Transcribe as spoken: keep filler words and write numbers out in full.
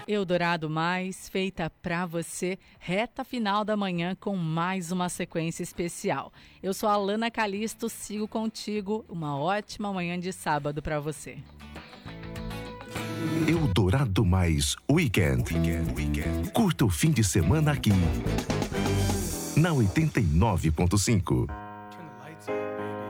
Eldorado Mais, feita pra você, reta final da manhã com mais uma sequência especial. Eu sou a Alana Calisto, sigo contigo. Uma ótima manhã de sábado pra você. Eldorado Mais Weekend. Weekend. Weekend. Curta o fim de semana aqui na oitenta e nove ponto cinco.